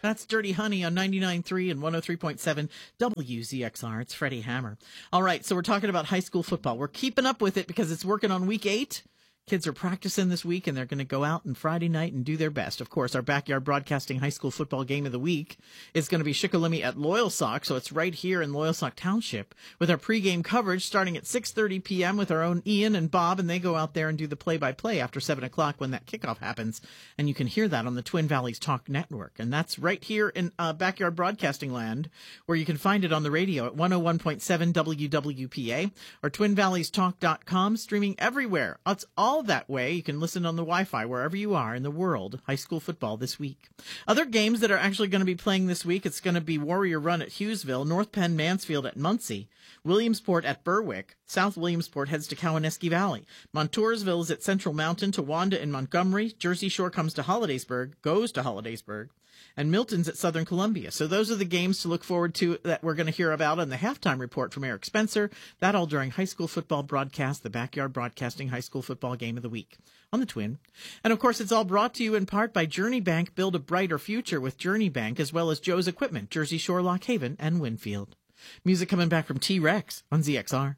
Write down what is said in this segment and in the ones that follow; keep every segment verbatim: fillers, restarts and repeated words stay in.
That's Dirty Honey on ninety-nine point three and one oh three point seven W Z X R. It's Freddie Hammer. All right, so we're talking about high school football. We're keeping up with it because it's working on week eight. Kids are practicing this week, and they're going to go out on Friday night and do their best. Of course, our Backyard Broadcasting High School Football Game of the Week is going to be Shikellamy at Loyalsock, so it's right here in Loyalsock Township, with our pregame coverage starting at six thirty p.m. with our own Ian and Bob, and they go out there and do the play-by-play after seven o'clock when that kickoff happens, and you can hear that on the Twin Valleys Talk Network. And that's right here in uh, Backyard Broadcasting Land, where you can find it on the radio at one oh one point seven W W P A or twin valleys talk dot com, streaming everywhere. It's all that way. You can listen on the Wi-Fi wherever you are in the world. High school football this week. Other games that are actually going to be playing this week, it's going to be Warrior Run at Hughesville, North Penn Mansfield at Muncie, Williamsport at Berwick, South Williamsport heads to Cowanesque Valley, Montoursville is at Central Mountain, Towanda in Montgomery, Jersey Shore comes to Hollidaysburg, goes to Hollidaysburg, and Milton's at Southern Columbia. So those are the games to look forward to that we're going to hear about in the halftime report from Eric Spencer. That all during high school football broadcast, the Backyard Broadcasting High School Football Game of the Week on the Twin. And of course, it's all brought to you in part by Journey Bank. Build a brighter future with Journey Bank, as well as Joe's Equipment, Jersey Shore, Lock Haven, and Winfield. Music coming back from T-Rex on Z X R.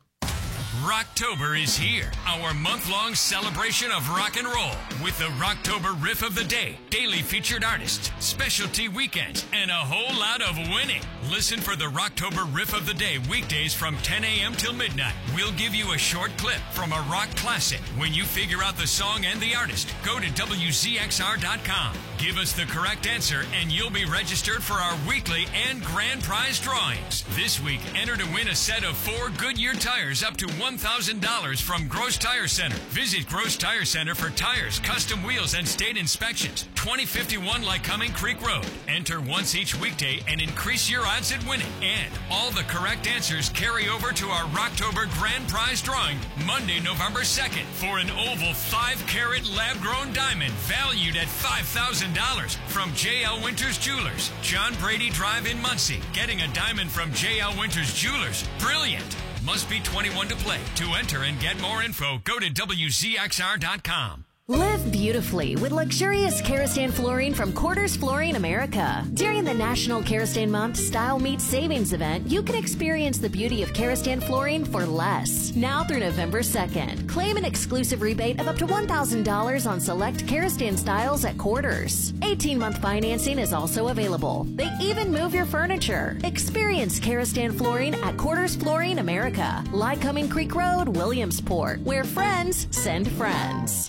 Rocktober is here, our month-long celebration of rock and roll with the Rocktober Riff of the Day, daily featured artists, specialty weekends, and a whole lot of winning. Listen for the Rocktober Riff of the Day weekdays from ten a.m. till midnight. We'll give you a short clip from a rock classic. When you figure out the song and the artist, go to W Z X R dot com. Give us the correct answer and you'll be registered for our weekly and grand prize drawings. This week, enter to win a set of four Goodyear tires up to one thousand dollars from Gross Tire Center. Visit Gross Tire Center for tires, custom wheels, and state inspections. twenty fifty-one Lycoming Creek Road. Enter once each weekday and increase your odds at winning. And all the correct answers carry over to our Rocktober Grand Prize drawing Monday, November second for an oval five carat lab-grown diamond valued at five thousand dollars from J L Winters Jewelers. John Brady Drive in Muncie. Getting a diamond from J L Winters Jewelers. Brilliant. Must be twenty-one to play. To enter and get more info, go to W Z X R dot com. Live beautifully with luxurious Karastan flooring from Quarters Flooring America. During the National Karastan Month Style Meets Savings event, you can experience the beauty of Karastan flooring for less. Now through November second, claim an exclusive rebate of up to one thousand dollars on select Karastan styles at Quarters. eighteen-month financing is also available. They even move your furniture. Experience Karastan flooring at Quarters Flooring America, Lycoming Creek Road, Williamsport, where friends send friends.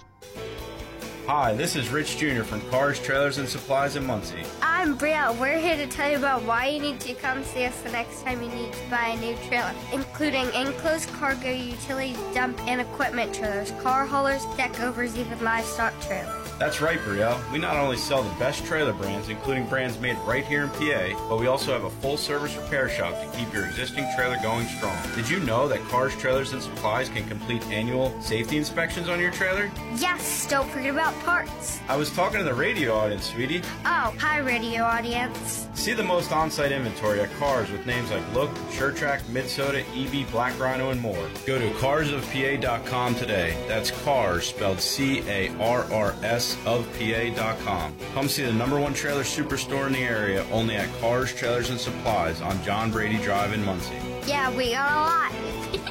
Hi, this is Rich Junior from Cars, Trailers, and Supplies in Muncie. I'm Brielle. We're here to tell you about why you need to come see us the next time you need to buy a new trailer, including enclosed cargo, utility dump, and equipment trailers, car haulers, deck overs, even livestock trailers. That's right, Brielle. We not only sell the best trailer brands, including brands made right here in P A, but we also have a full-service repair shop to keep your existing trailer going strong. Did you know that Cars, Trailers, and Supplies can complete annual safety inspections on your trailer? Yes, don't forget about parts. I was talking to the radio audience, sweetie. Oh, hi, radio audience. See the most on-site inventory at Cars with names like Look, SureTrack, Midsoda, E B, Black Rhino, and more. Go to cars of P A dot com today. That's Cars, spelled C A R R S of P A dot com. Come see the number one trailer superstore in the area, only at Cars, Trailers, and Supplies on John Brady Drive in Muncie. Yeah, we got a lot.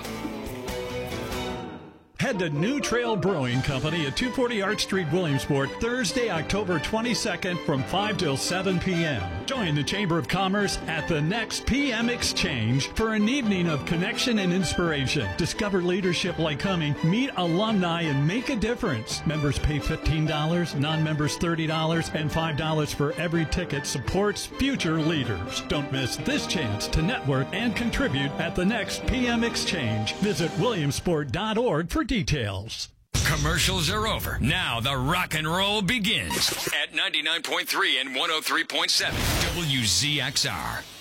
Head to New Trail Brewing Company at two forty Arch Street, Williamsport, Thursday, October twenty-second from five till seven p.m. Join the Chamber of Commerce at the next P M Exchange for an evening of connection and inspiration. Discover leadership like coming, meet alumni, and make a difference. Members pay fifteen dollars, non-members thirty dollars, and five dollars for every ticket supports future leaders. Don't miss this chance to network and contribute at the next P M Exchange. Visit williamsport dot org for details. Commercials are over. Now the rock and roll begins at ninety-nine point three and one oh three point seven W Z X R.